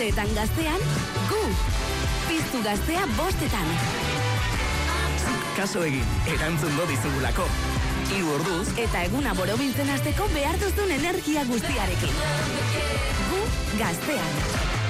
Arratsaldeetan gaztean, gu. Piztu Gaztea 5etan. Kaso egin, erantzungo dizugulako. 3 orduz Eta eguna borobiltzen hasteko behar duzun energia guztiarekin. Gu Gaztean.